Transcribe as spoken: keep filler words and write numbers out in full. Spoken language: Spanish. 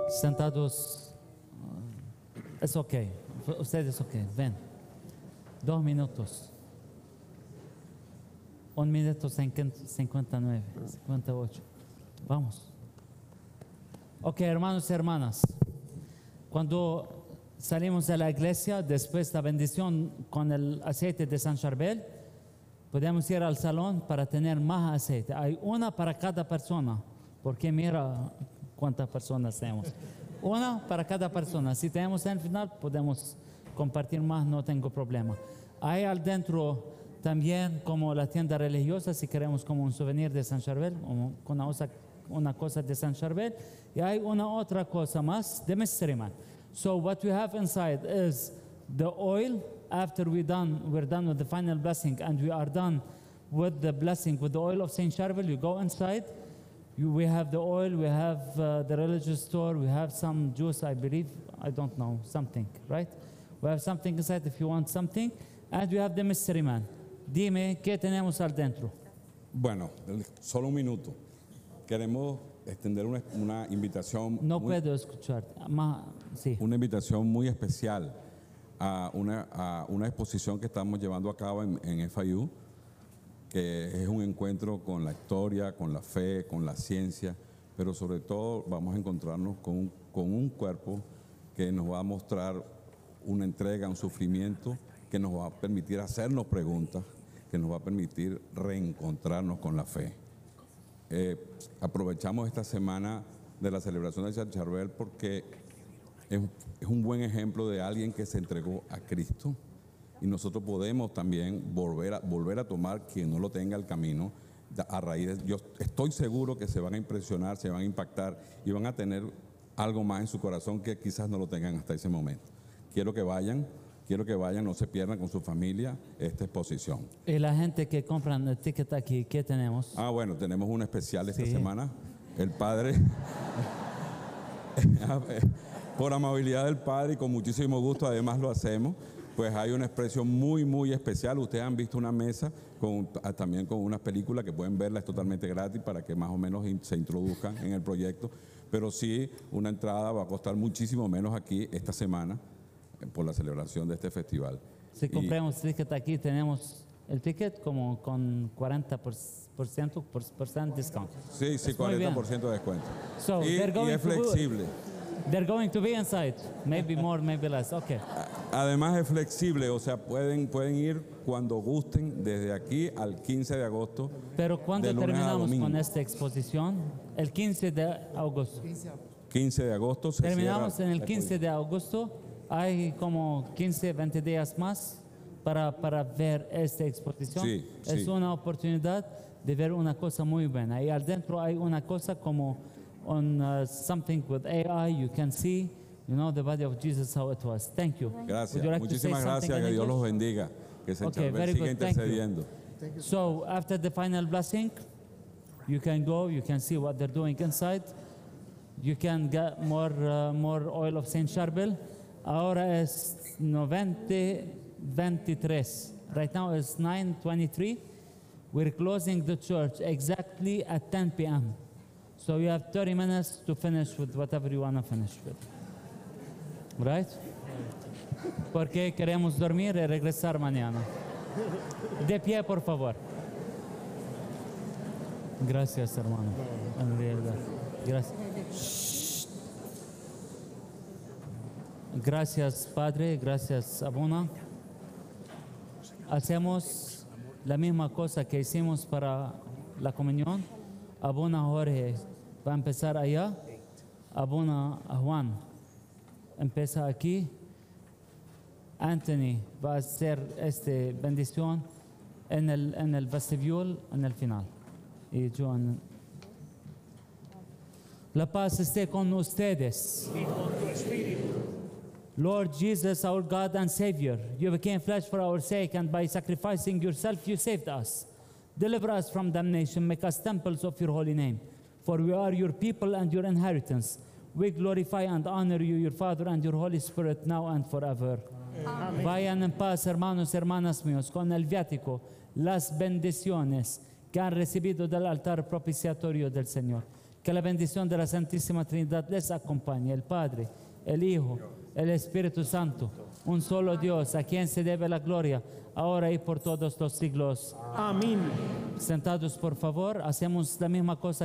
Sentados. Es ok. Ustedes ok. Ven. Dos minutos. Un minuto cincuenta y nueve, cincuenta y ocho. Vamos. Ok, hermanos y hermanas. Cuando salimos de la iglesia, después de la bendición con el aceite de San Charbel, podemos ir al salón para tener más aceite. Hay una para cada persona, porque mira cuántas personas tenemos. Una para cada persona. Si tenemos en el final, podemos compartir más, no tengo problema. Hay al dentro también como la tienda religiosa, si queremos como un souvenir de San Charbel, una, una cosa de San Charbel. Y hay una otra cosa más, de Mystery Man. So what we have inside is the oil. After we done, we're done with the final blessing, and we are done with the blessing with the oil of Saint Charbel, you go inside. You, we have the oil, we have uh, the religious store, we have some juice, I believe, I don't know, something, right? We have something inside if you want something, and we have the Mystery Man. Dime, ¿qué tenemos al dentro? Bueno, solo un minuto. Queremos extender una, una invitación. No muy, puedo escuchar. Más, sí. Una invitación muy especial a una, a una exposición que estamos llevando a cabo en, en F I U, que es un encuentro con la historia, con la fe, con la ciencia, pero sobre todo vamos a encontrarnos con un, con un cuerpo que nos va a mostrar una entrega, un sufrimiento, que nos va a permitir hacernos preguntas, que nos va a permitir reencontrarnos con la fe. Eh, aprovechamos esta semana de la celebración de San Charbel porque es, es un buen ejemplo de alguien que se entregó a Cristo, y nosotros podemos también volver a, volver a tomar quien no lo tenga el camino a raíz de, yo estoy seguro que se van a impresionar, se van a impactar y van a tener algo más en su corazón que quizás no lo tengan hasta ese momento. Quiero que vayan. Quiero que vayan, no se pierdan con su familia esta exposición. Y la gente que compran el ticket aquí, ¿qué tenemos? Ah, bueno, tenemos un especial esta sí. semana. El Padre, por amabilidad del Padre y con muchísimo gusto, además lo hacemos, pues hay una expresión muy, muy especial. Ustedes han visto una mesa con, también con unas películas que pueden verla, es totalmente gratis para que más o menos se introduzcan en el proyecto. Pero sí, una entrada va a costar muchísimo menos aquí esta semana, por la celebración de este festival. Si compramos y, ticket aquí, tenemos el ticket como con cuarenta por ciento por, por ciento discount. Sí, sí, cuarenta por ciento de descuento. So y, y es flexible. They're going to be inside. Maybe more, maybe less. Okay. Además es flexible, o sea, pueden, pueden ir cuando gusten desde aquí al quince de agosto. Pero ¿cuándo terminamos con esta exposición? El quince de agosto. quince de agosto se Terminamos en el quince de agosto. Hay como quince, veinte días más para, para ver esta exposición. Sí, es sí. una oportunidad de ver una cosa muy buena. Y adentro hay una cosa como on uh, something with A I, you can see, you know, the body of Jesus, how it was. Thank you. Gracias. Like Muchísimas gracias. Que Dios los bendiga. Que San okay, Charbel siga good. intercediendo. Thank you. So after the final blessing, you can go, you can see what they're doing inside. You can get more, uh, more oil of Saint Charbel. Ahora es noventa veintitrés. Right now it's nine twenty-three. We're closing the church exactly at ten p m So you have thirty minutes to finish with whatever you want to finish with. Right? Porque queremos dormir y regresar mañana. De pie, por favor. Gracias, hermano. En realidad. Gracias. Gracias, Padre, gracias, Abuna. Hacemos la misma cosa que hicimos para la comunión. Abuna Jorge va a empezar allá. Abuna Juan empieza aquí. Anthony va a hacer esta bendición en el, en el vestibule, en el final. Y yo en... La paz esté con ustedes. Y con tu espíritu. Lord Jesus, our God and Savior, you became flesh for our sake, and by sacrificing yourself, you saved us. Deliver us from damnation, make us temples of your holy name. For we are your people and your inheritance. We glorify and honor you, your Father, and your Holy Spirit, now and forever. Amén. Vayan en paz, hermanos y hermanas míos, con el viático, las bendiciones que han recibido del altar propiciatorio del Señor. Que la bendición de la Santísima Trinidad les acompañe, el Padre, el Hijo, el Espíritu Santo, un solo Dios, a quien se debe la gloria, ahora y por todos los siglos. Amén. Sentados, por favor, hacemos la misma cosa